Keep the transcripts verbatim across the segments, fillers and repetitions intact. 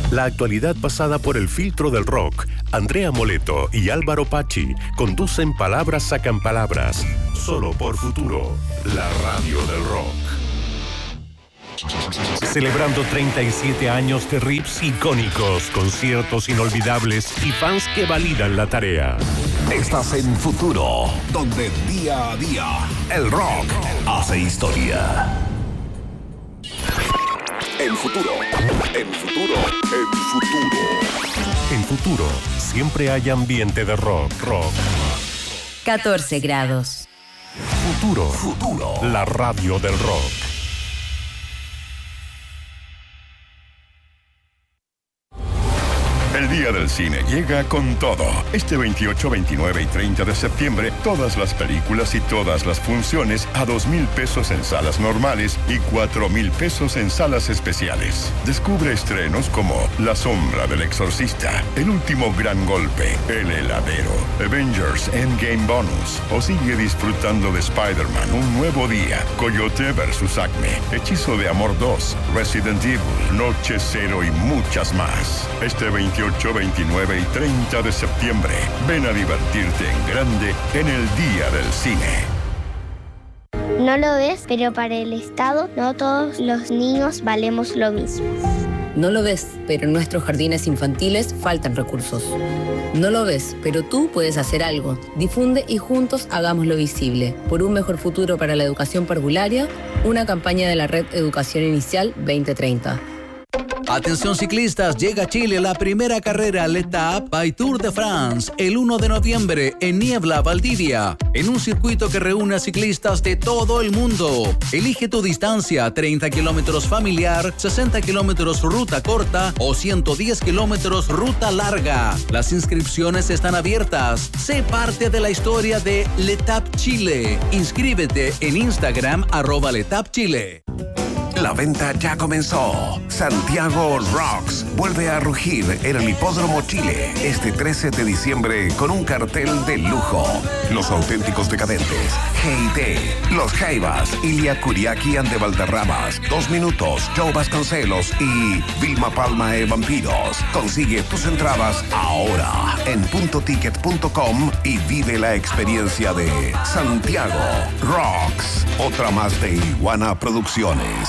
La actualidad pasada por el filtro del rock. Andrea Moleto y Álvaro Pachi conducen Palabras Sacan Palabras. Solo por Futuro, la radio del rock. Celebrando treinta y siete años de riffs icónicos, conciertos inolvidables y fans que validan la tarea. Estás en Futuro, donde día a día el rock hace historia. En Futuro, en Futuro, en Futuro. En Futuro, siempre hay ambiente de rock, rock. catorce grados. Futuro, Futuro, la radio del rock. El Día del Cine llega con todo. Este veintiocho, veintinueve y treinta de septiembre, todas las películas y todas las funciones a dos mil pesos en salas normales y cuatro mil pesos en salas especiales. Descubre estrenos como La Sombra del Exorcista, El Último Gran Golpe, El Heladero, Avengers Endgame Bonus, o sigue disfrutando de Spider-Man Un Nuevo Día, Coyote versus Acme, Hechizo de Amor dos, Resident Evil, Noche Cero y muchas más. Este veintiocho, veintinueve y treinta de septiembre, ven a divertirte en grande en el Día del Cine. No lo ves, pero para el Estado no todos los niños valemos lo mismo. No lo ves, pero en nuestros jardines infantiles faltan recursos. No lo ves, pero tú puedes hacer algo. Difunde y juntos hagámoslo visible. Por un mejor futuro para la educación parvularia, una campaña de la Red Educación Inicial veinte treinta. Atención ciclistas, llega a Chile la primera carrera L'Étape by Tour de France el uno de noviembre en Niebla, Valdivia, en un circuito que reúne a ciclistas de todo el mundo. Elige tu distancia, treinta kilómetros familiar, sesenta kilómetros ruta corta o ciento diez kilómetros ruta larga. Las inscripciones están abiertas. Sé parte de la historia de L'Étape Chile. Inscríbete en Instagram arroba L'Étape Chile. La venta ya comenzó. Santiago Rocks vuelve a rugir en el Hipódromo Chile este trece de diciembre con un cartel de lujo. Los auténticos decadentes, G I T, Los Jaivas, Ilia Kuriaki and de Valderramas, Dos Minutos, Joe Vasconcelos y Vilma Palma e Vampiros. Consigue tus entradas ahora en punto ticket punto com y vive la experiencia de Santiago Rocks. Otra más de Iguana Producciones.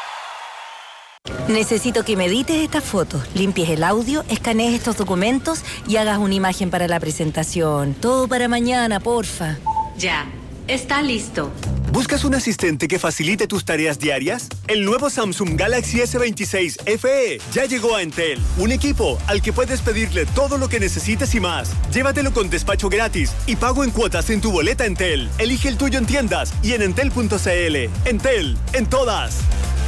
Necesito que me edites estas fotos, limpies el audio, escanees estos documentos y hagas una imagen para la presentación. Todo para mañana, porfa. Ya, está listo. ¿Buscas un asistente que facilite tus tareas diarias? El nuevo Samsung Galaxy S veintiséis F E ya llegó a Entel. Un equipo al que puedes pedirle todo lo que necesites y más. Llévatelo con despacho gratis y pago en cuotas en tu boleta Entel. Elige el tuyo en tiendas y en entel punto c l. Entel, en todas.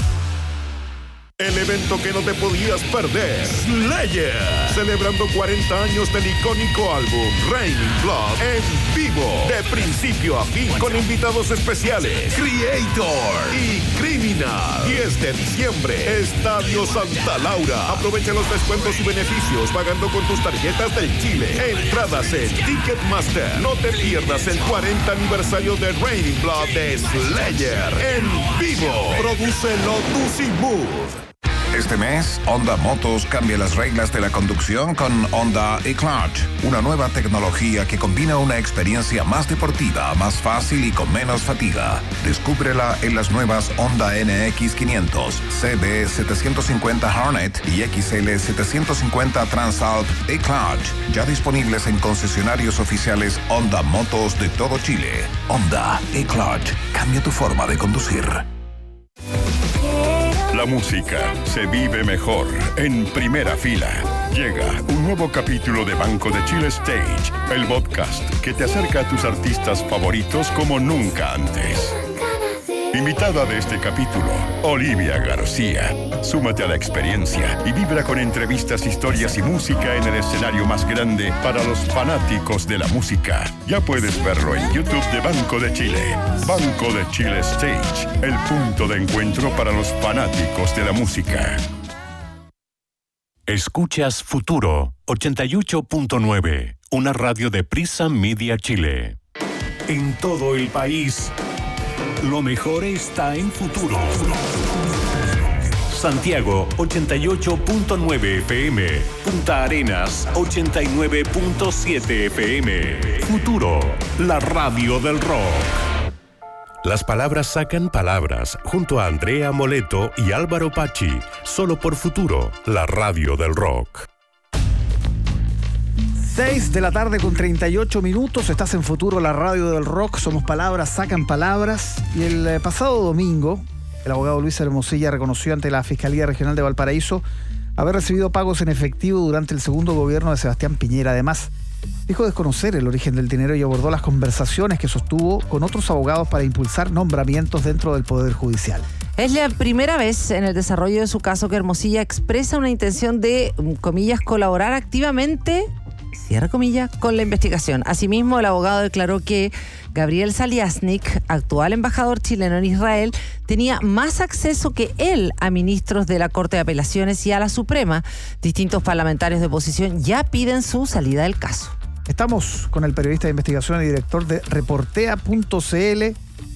El evento que no te podías perder, Slayer, celebrando cuarenta años del icónico álbum Raining Blood en vivo, de principio a fin, con invitados especiales, Creator y Criminal. diez de diciembre, Estadio Santa Laura. Aprovecha los descuentos y beneficios pagando con tus tarjetas del Chile. Entradas en Ticketmaster. No te pierdas el cuarenta aniversario de Raining Blood de Slayer en vivo. Prodúcelo Tusimud. Este mes, Honda Motos cambia las reglas de la conducción con Honda eClutch, una nueva tecnología que combina una experiencia más deportiva, más fácil y con menos fatiga. Descúbrela en las nuevas Honda N X quinientos, C B setecientos cincuenta Hornet y X L setecientos cincuenta Transalp eClutch, ya disponibles en concesionarios oficiales Honda Motos de todo Chile. Honda eClutch, cambia tu forma de conducir. La música se vive mejor en primera fila. Llega un nuevo capítulo de Banco de Chile Stage, el podcast que te acerca a tus artistas favoritos como nunca antes. Invitada de este capítulo, Olivia García. Súmate a la experiencia y vibra con entrevistas, historias y música en el escenario más grande para los fanáticos de la música. Ya puedes verlo en YouTube de Banco de Chile. Banco de Chile Stage, el punto de encuentro para los fanáticos de la música. Escuchas Futuro ochenta y ocho punto nueve, una radio de Prisa Media Chile. En todo el país, lo mejor está en Futuro. Santiago ochenta y ocho punto nueve F M, Punta Arenas ochenta y nueve punto siete F M. Futuro, la radio del rock. Las palabras sacan palabras, junto a Andrea Moleto y Álvaro Pachi, solo por Futuro, la radio del rock. seis de la tarde con treinta y ocho minutos, estás en Futuro, la radio del rock, somos palabras, sacan palabras. Y el eh, pasado domingo, el abogado Luis Hermosilla reconoció ante la Fiscalía Regional de Valparaíso haber recibido pagos en efectivo durante el segundo gobierno de Sebastián Piñera. Además, dijo desconocer el origen del dinero y abordó las conversaciones que sostuvo con otros abogados para impulsar nombramientos dentro del Poder Judicial. Es la primera vez en el desarrollo de su caso que Hermosilla expresa una intención de, comillas, colaborar activamente, cierra comillas, con la investigación. Asimismo, el abogado declaró que Gabriel Saliasnik, actual embajador chileno en Israel, tenía más acceso que él a ministros de la Corte de Apelaciones y a la Suprema. Distintos parlamentarios de oposición ya piden su salida del caso. Estamos con el periodista de investigación y director de Reportea punto c l,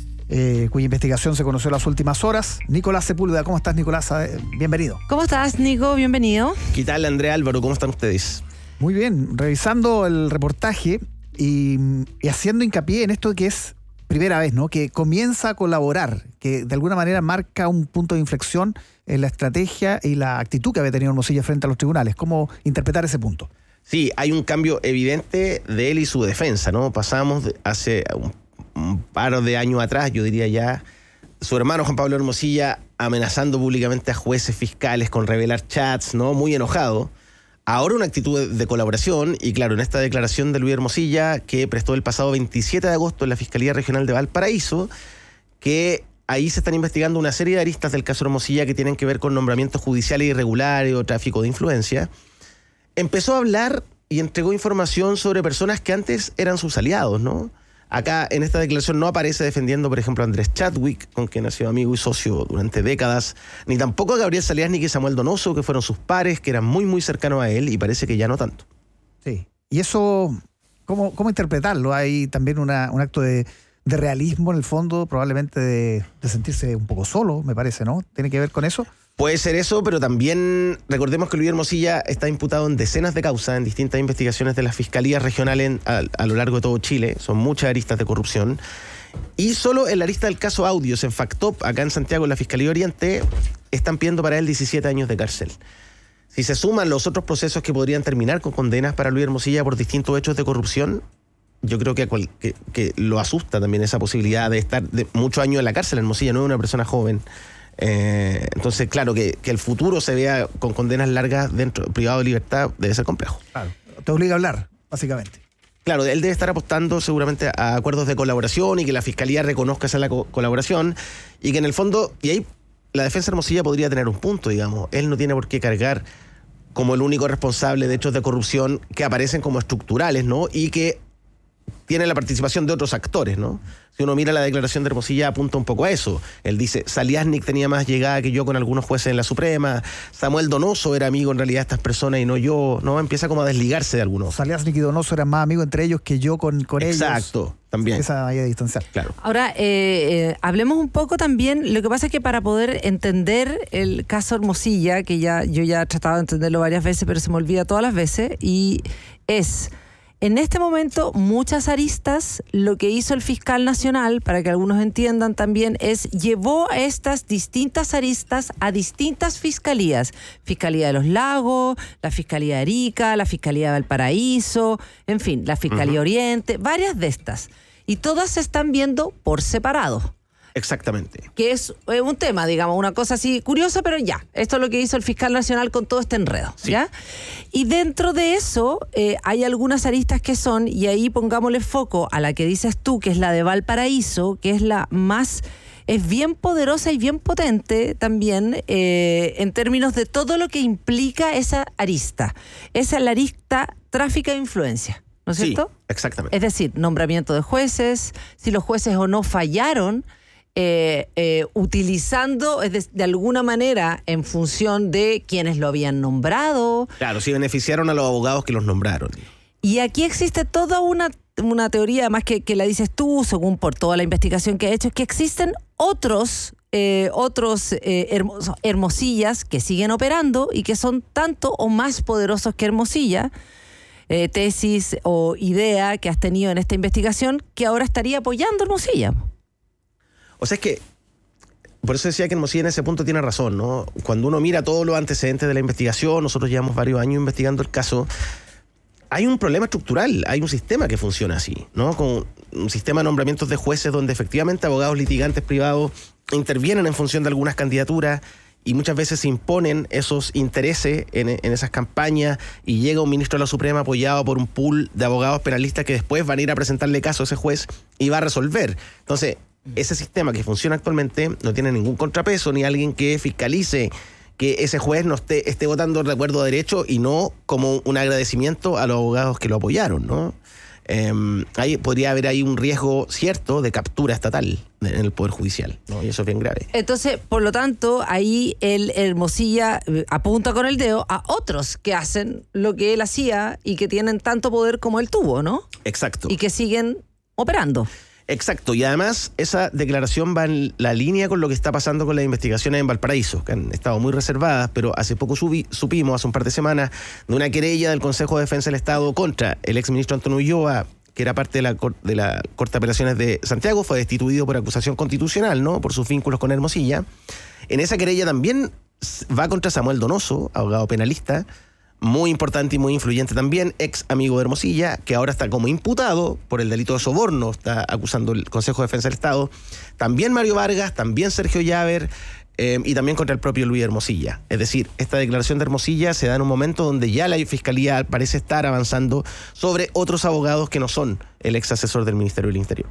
eh, cuya investigación se conoció en las últimas horas. Nicolás Sepúlveda. ¿Cómo estás, Nicolás? Bienvenido. ¿Cómo estás, Nico? Bienvenido. ¿Qué tal, Andrea, Álvaro? ¿Cómo están ustedes? Muy bien. Revisando el reportaje y, y haciendo hincapié en esto que es primera vez, ¿no? Que comienza a colaborar, que de alguna manera marca un punto de inflexión en la estrategia y la actitud que había tenido Hermosilla frente a los tribunales. ¿Cómo interpretar ese punto? Sí, hay un cambio evidente de él y su defensa, ¿no? Pasamos de hace un, un par de años atrás, yo diría ya, su hermano Juan Pablo Hermosilla amenazando públicamente a jueces fiscales con revelar chats, ¿no? Muy enojado. Ahora una actitud de, de colaboración y claro, en esta declaración de Luis Hermosilla que prestó el pasado veintisiete de agosto en la Fiscalía Regional de Valparaíso, que ahí se están investigando una serie de aristas del caso Hermosilla que tienen que ver con nombramientos judiciales irregulares o tráfico de influencia. Empezó a hablar y entregó información sobre personas que antes eran sus aliados, ¿no? Acá en esta declaración no aparece defendiendo, por ejemplo, a Andrés Chadwick, con quien ha sido amigo y socio durante décadas, ni tampoco a Gabriel Saliasnik y Samuel Donoso, que fueron sus pares, que eran muy, muy cercanos a él, y parece que ya no tanto. Sí. Y eso, ¿cómo, cómo interpretarlo? Hay también una, un acto de, de realismo en el fondo, probablemente de, de sentirse un poco solo, me parece, ¿no? ¿Tiene que ver con eso? Puede ser eso, pero también recordemos que Luis Hermosilla está imputado en decenas de causas, en distintas investigaciones de las fiscalías regionales en, a, a lo largo de todo Chile. Son muchas aristas de corrupción. Y solo en la arista del caso Audios, en Factop, acá en Santiago, en la Fiscalía Oriente, están pidiendo para él diecisiete años de cárcel. Si se suman los otros procesos que podrían terminar con condenas para Luis Hermosilla por distintos hechos de corrupción, yo creo que, a cual, que, que lo asusta también esa posibilidad de estar de muchos años en la cárcel. Hermosilla no es una persona joven. Eh, entonces, claro, que, que el futuro se vea con condenas largas dentro privado de libertad debe ser complejo. Claro, te obliga a hablar, básicamente. Claro, él debe estar apostando seguramente a acuerdos de colaboración y que la Fiscalía reconozca esa la co- colaboración y que en el fondo, y ahí la defensa Hermosilla podría tener un punto, digamos, él no tiene por qué cargar como el único responsable de hechos de corrupción que aparecen como estructurales, ¿no? Y que tiene la participación de otros actores, ¿no? Si uno mira la declaración de Hermosilla, apunta un poco a eso. Él dice, Saliasnik tenía más llegada que yo con algunos jueces en la Suprema, Samuel Donoso era amigo en realidad de estas personas y no yo, ¿no? Empieza como a desligarse de algunos. Saliasnik y Donoso eran más amigos entre ellos que yo con, con ellos. Exacto, también. Esa vaya a distanciar. Claro. Ahora, eh, eh, hablemos un poco también, lo que pasa es que para poder entender el caso Hermosilla, que ya yo ya he tratado de entenderlo varias veces, pero se me olvida todas las veces, y es... En este momento, muchas aristas, lo que hizo el fiscal nacional, para que algunos entiendan también, es llevó a estas distintas aristas a distintas fiscalías. Fiscalía de los Lagos, la Fiscalía de Arica, la Fiscalía de Valparaíso, en fin, la Fiscalía uh-huh. Oriente, varias de estas. Y todas se están viendo por separado. Exactamente. Que es eh, un tema, digamos, una cosa así curiosa, pero ya. Esto es lo que hizo el fiscal nacional con todo este enredo, sí. ¿ya? Y dentro de eso eh, hay algunas aristas que son, y ahí pongámosle foco a la que dices tú, que es la de Valparaíso, que es la más... es bien poderosa y bien potente también eh, en términos de todo lo que implica esa arista. Esa es la arista tráfico de influencia, ¿no es sí, cierto? Exactamente. Es decir, nombramiento de jueces, si los jueces o no fallaron, Eh, eh, utilizando de, de alguna manera en función de quienes lo habían nombrado. Claro, sí beneficiaron a los abogados que los nombraron. Y aquí existe toda una, una teoría, además que, que la dices tú, según por toda la investigación que ha hecho, es que existen otros eh, otros eh, hermos, Hermosillas que siguen operando y que son tanto o más poderosos que Hermosilla, eh, tesis o idea que has tenido en esta investigación que ahora estaría apoyando Hermosilla. O sea, es que por eso decía que Hermosilla en ese punto tiene razón, ¿no? Cuando uno mira todos los antecedentes de la investigación, nosotros llevamos varios años investigando el caso, hay un problema estructural, hay un sistema que funciona así, ¿no? Con un sistema de nombramientos de jueces donde efectivamente abogados litigantes privados intervienen en función de algunas candidaturas y muchas veces se imponen esos intereses en, en esas campañas y llega un ministro de la Suprema apoyado por un pool de abogados penalistas que después van a ir a presentarle caso a ese juez y va a resolver. Entonces, ese sistema que funciona actualmente no tiene ningún contrapeso ni alguien que fiscalice que ese juez no esté, esté votando de acuerdo a derecho y no como un agradecimiento a los abogados que lo apoyaron, ¿no? Eh, ahí podría haber ahí un riesgo cierto de captura estatal en el Poder Judicial, ¿no? Y eso es bien grave. Entonces, por lo tanto, ahí el Hermosilla apunta con el dedo a otros que hacen lo que él hacía y que tienen tanto poder como él tuvo, ¿no? Exacto. Y que siguen operando. Exacto, y además esa declaración va en la línea con lo que está pasando con las investigaciones en Valparaíso, que han estado muy reservadas, pero hace poco subi, supimos, hace un par de semanas, de una querella del Consejo de Defensa del Estado contra el exministro Antonio Ulloa, que era parte de la, de la Corte de Apelaciones de Santiago, fue destituido por acusación constitucional, ¿no? Por sus vínculos con Hermosilla. En esa querella también va contra Samuel Donoso, abogado penalista, muy importante y muy influyente también, ex amigo de Hermosilla, que ahora está como imputado por el delito de soborno, está acusando el Consejo de Defensa del Estado. También Mario Vargas, también Sergio Llaver, eh, y también contra el propio Luis Hermosilla. Es decir, esta declaración de Hermosilla se da en un momento donde ya la Fiscalía parece estar avanzando sobre otros abogados que no son el ex asesor del Ministerio del Interior.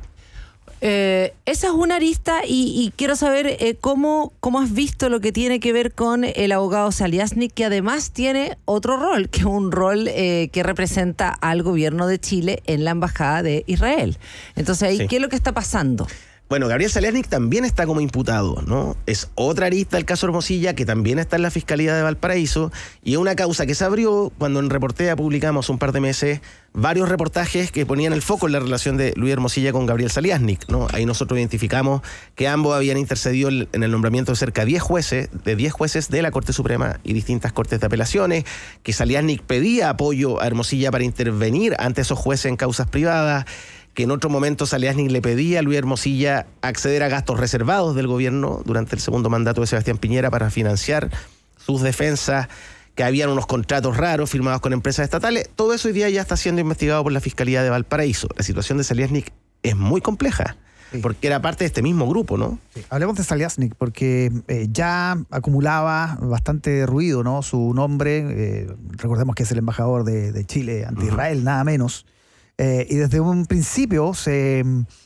Eh, esa es una arista y, y quiero saber eh, cómo, cómo has visto lo que tiene que ver con el abogado Zaliasnik, que además tiene otro rol, que es un rol eh, que representa al gobierno de Chile en la Embajada de Israel. Entonces, ahí, sí. ¿Qué es lo que está pasando? Bueno, Gabriel Zaliasnik también está como imputado, ¿no? Es otra arista del caso Hermosilla que también está en la Fiscalía de Valparaíso y es una causa que se abrió cuando en Reportea publicamos un par de meses varios reportajes que ponían el foco en la relación de Luis Hermosilla con Gabriel Zaliasnik, ¿no? Ahí nosotros identificamos que ambos habían intercedido en el nombramiento de cerca de diez jueces, de diez jueces de la Corte Suprema y distintas cortes de apelaciones, que Zaliasnik pedía apoyo a Hermosilla para intervenir ante esos jueces en causas privadas, que en otro momento Zaliasnik le pedía a Luis Hermosilla acceder a gastos reservados del gobierno durante el segundo mandato de Sebastián Piñera para financiar sus defensas, que habían unos contratos raros firmados con empresas estatales. Todo eso hoy día ya está siendo investigado por la Fiscalía de Valparaíso. La situación de Zaliasnik es muy compleja, sí, porque era parte de este mismo grupo, ¿no? Sí. Hablemos de Zaliasnik, porque eh, ya acumulaba bastante ruido, ¿no? Su nombre, eh, recordemos que es el embajador de, de Chile ante uh-huh. Israel, nada menos. Eh, y desde un principio se,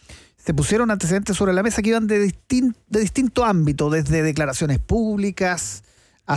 se pusieron antecedentes sobre la mesa que iban de, distin, de distinto ámbito, desde declaraciones públicas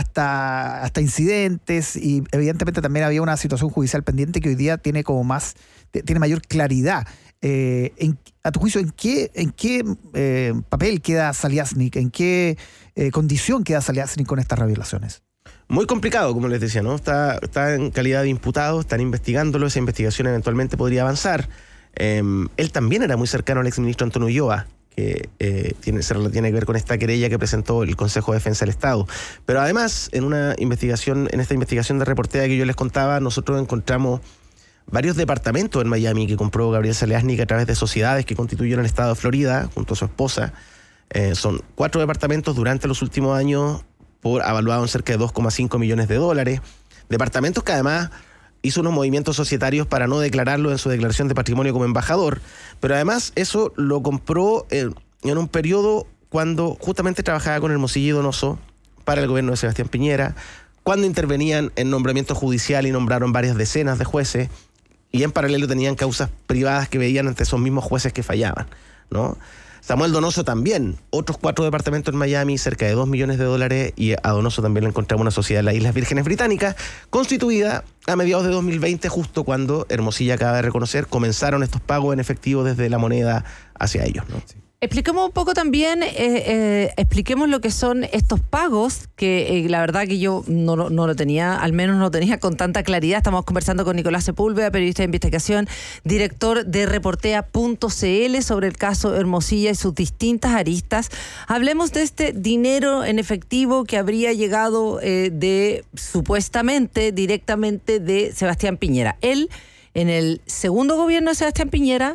hasta, hasta incidentes, y evidentemente también había una situación judicial pendiente que hoy día tiene como más, tiene mayor claridad. Eh, en, a tu juicio, ¿en qué, en qué eh, papel queda Zaliasnik? ¿En qué eh, condición queda Zaliasnik con estas revelaciones? Muy complicado, como les decía, ¿no? Está, está en calidad de imputado, están investigándolo, esa investigación eventualmente podría avanzar. Eh, él también era muy cercano al exministro Antonio Ulloa, que eh, tiene, tiene que ver con esta querella que presentó el Consejo de Defensa del Estado. Pero además, en una investigación, en esta investigación de Reportea que yo les contaba, nosotros encontramos varios departamentos en Miami que compró Gabriel Zaliasnik a través de sociedades que constituyeron el Estado de Florida, junto a su esposa. Eh, son cuatro departamentos durante los últimos años, por evaluado en cerca de dos coma cinco millones de dólares. Departamentos que además hizo unos movimientos societarios para no declararlo en su declaración de patrimonio como embajador, pero además eso lo compró en, en un periodo cuando justamente trabajaba con Hermosilla y Donoso para el gobierno de Sebastián Piñera, cuando intervenían en nombramiento judicial y nombraron varias decenas de jueces, y en paralelo tenían causas privadas que veían ante esos mismos jueces que fallaban, ¿no? Samuel Donoso también, otros cuatro departamentos en Miami, cerca de dos millones de dólares, y a Donoso también le encontramos una sociedad en las Islas Vírgenes Británicas, constituida a mediados de dos mil veinte, justo cuando Hermosilla acaba de reconocer, comenzaron estos pagos en efectivo desde la moneda hacia ellos, ¿no? Sí. Expliquemos un poco también, eh, eh, expliquemos lo que son estos pagos, que eh, la verdad que yo no, no, no lo tenía, al menos no lo tenía con tanta claridad. Estamos conversando con Nicolás Sepúlveda, periodista de investigación, director de reportea punto c l, sobre el caso Hermosilla y sus distintas aristas. Hablemos de este dinero en efectivo que habría llegado eh, de, supuestamente, directamente de Sebastián Piñera. Él, en el segundo gobierno de Sebastián Piñera,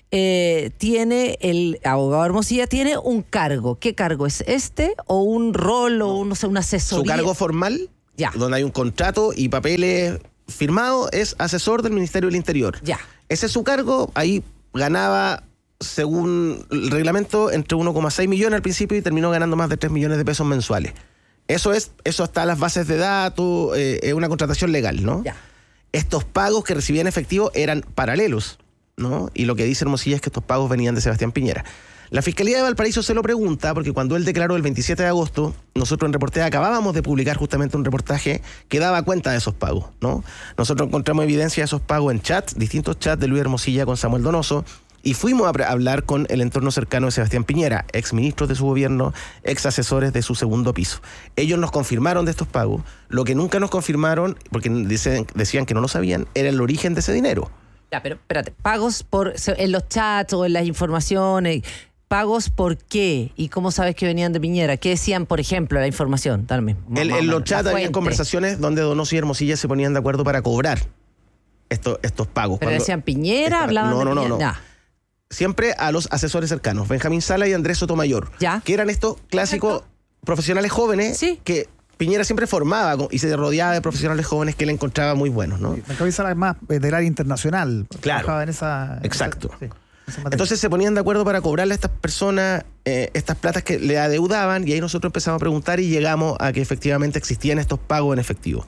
Eh, tiene el abogado Hermosilla tiene un cargo. ¿Qué cargo es este? ¿O un rol o un, no sé, una asesoría? Su cargo formal, ya, donde hay un contrato y papeles firmados, es asesor del Ministerio del Interior. Ya. Ese es su cargo. Ahí ganaba, según el reglamento, entre uno coma seis millones al principio y terminó ganando más de tres millones de pesos mensuales. Eso es, eso está en las bases de datos, eh, es una contratación legal, ¿no? Ya. Estos pagos que recibía en efectivo eran paralelos, ¿no? Y lo que dice Hermosilla es que estos pagos venían de Sebastián Piñera. La Fiscalía de Valparaíso se lo pregunta porque cuando él declaró el veintisiete de agosto, nosotros en Reportea acabábamos de publicar justamente un reportaje que daba cuenta de esos pagos, ¿no? Nosotros encontramos evidencia de esos pagos en chats, distintos chats de Luis Hermosilla con Samuel Donoso, y fuimos a hablar con el entorno cercano de Sebastián Piñera, ex ministros de su gobierno, ex asesores de su segundo piso. Ellos nos confirmaron de estos pagos. Lo que nunca nos confirmaron, porque decían, decían que no lo sabían, era el origen de ese dinero. Ya, pero espérate, pagos por en los chats o en las informaciones, ¿pagos por qué? ¿Y cómo sabes que venían de Piñera? ¿Qué decían, por ejemplo, la información? Dame, en, en los chats había conversaciones donde Donoso y Hermosilla se ponían de acuerdo para cobrar estos, estos pagos. ¿Pero Cuando, decían Piñera? ¿Hablaban no, de no, Piñera? No, no, no. Siempre a los asesores cercanos, Benjamín Sala y Andrés Sotomayor, ¿ya? Que eran estos clásicos Perfecto. profesionales jóvenes, ¿sí? Que Piñera siempre formaba y se rodeaba de profesionales jóvenes que él encontraba muy buenos, ¿no? Benjamín Sala es más del área internacional. Claro. En esa, Exacto. En esa, sí, Entonces se ponían de acuerdo para cobrarle a estas personas eh, estas platas que le adeudaban, y ahí nosotros empezamos a preguntar y llegamos a que efectivamente existían estos pagos en efectivo.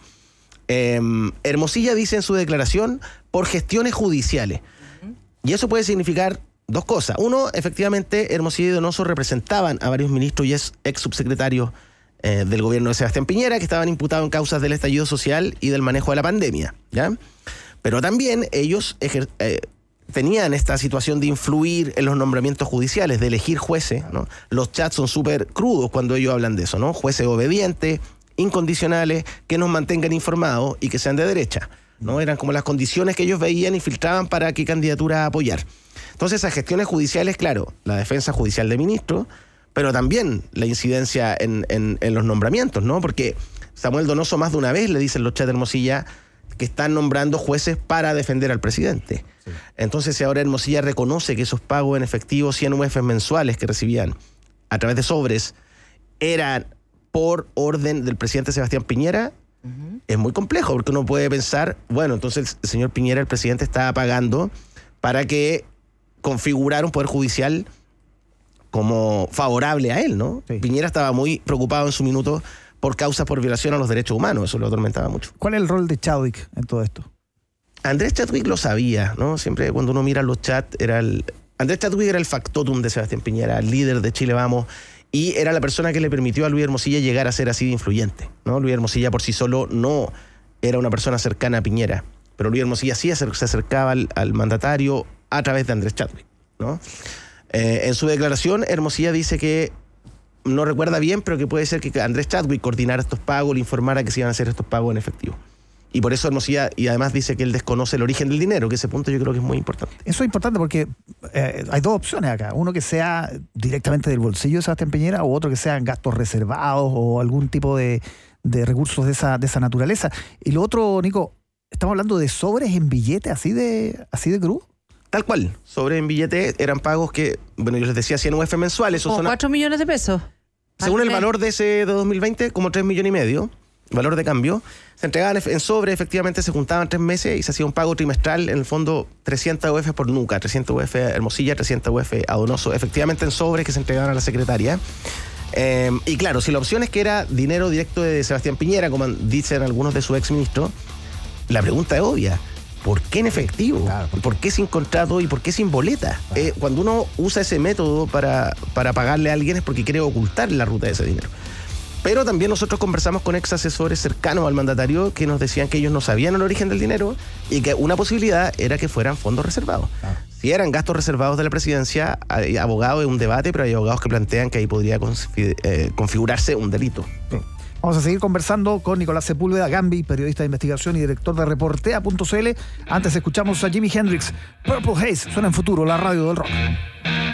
Eh, Hermosilla dice en su declaración por gestiones judiciales. Uh-huh. Y eso puede significar dos cosas. Uno, efectivamente, Hermosilla y Donoso representaban a varios ministros y ex subsecretarios eh, del gobierno de Sebastián Piñera que estaban imputados en causas del estallido social y del manejo de la pandemia, ¿ya? Pero también ellos ejer- eh, tenían esta situación de influir en los nombramientos judiciales, de elegir jueces, ¿no? Los chats son súper crudos cuando ellos hablan de eso, ¿no? Jueces obedientes, incondicionales, que nos mantengan informados y que sean de derecha, ¿no? Eran como las condiciones que ellos veían y filtraban para qué candidatura apoyar. Entonces, esas gestiones judiciales, claro, la defensa judicial de ministros, pero también la incidencia en, en, en los nombramientos, ¿no? Porque Samuel Donoso más de una vez le dicen los chats de Hermosilla que están nombrando jueces para defender al presidente. Sí. Entonces, si ahora Hermosilla reconoce que esos pagos en efectivo, cien U F mensuales que recibían a través de sobres, eran por orden del presidente Sebastián Piñera, uh-huh. es muy complejo, porque uno puede pensar, bueno, entonces el señor Piñera, el presidente, estaba pagando para que configurara un poder judicial como favorable a él, ¿no? Sí. Piñera estaba muy preocupado en su minuto por causas por violación a los derechos humanos, eso lo atormentaba mucho. ¿Cuál es el rol de Chadwick en todo esto? Andrés Chadwick lo sabía, ¿no? Siempre cuando uno mira los chats, era el... Andrés Chadwick era el factotum de Sebastián Piñera, el líder de Chile Vamos, y era la persona que le permitió a Luis Hermosilla llegar a ser así de influyente, ¿no? Luis Hermosilla por sí solo no era una persona cercana a Piñera, pero Luis Hermosilla sí se acercaba al, al mandatario a través de Andrés Chadwick, ¿no? Eh, en su declaración, Hermosilla dice que no recuerda bien, pero que puede ser que Andrés Chadwick coordinara estos pagos, le informara que se iban a hacer estos pagos en efectivo. Y por eso Hermosilla, y además dice que él desconoce el origen del dinero, que ese punto yo creo que es muy importante. Eso es importante porque eh, hay dos opciones acá. Uno que sea directamente del bolsillo de Sebastián Piñera, o otro que sean gastos reservados o algún tipo de, de recursos de esa, de esa naturaleza. Y lo otro, Nico, estamos hablando de sobres en billetes así de, así de crudo. Tal cual, sobre en billete eran pagos que, bueno, yo les decía cien U F mensuales. Como cuatro millones de pesos. Según el valor de ese de dos mil veinte, como tres millones y medio, valor de cambio. Se entregaban en sobre, efectivamente se juntaban tres meses y se hacía un pago trimestral, en el fondo trescientos U F por nuca, trescientos U F a Hermosilla, trescientos U F a Donoso, efectivamente en sobres que se entregaban a la secretaria. Eh, y claro, si la opción es que era dinero directo de Sebastián Piñera, como dicen algunos de sus exministros, la pregunta es obvia. ¿Por qué en efectivo? Claro, porque... ¿Por qué sin contrato y por qué sin boleta? Claro. Eh, cuando uno usa ese método para, para pagarle a alguien es porque quiere ocultar la ruta de ese dinero. Pero también nosotros conversamos con ex asesores cercanos al mandatario que nos decían que ellos no sabían el origen del dinero y que una posibilidad era que fueran fondos reservados. Claro. si eran gastos reservados de la presidencia, hay abogados, es un debate, pero hay abogados que plantean que ahí podría confi- eh, configurarse un delito. Sí. Vamos a seguir conversando con Nicolás Sepúlveda Gambi, periodista de investigación y director de Reportea punto c l. Antes escuchamos a Jimi Hendrix, Purple Haze, suena en Futuro, la radio del rock.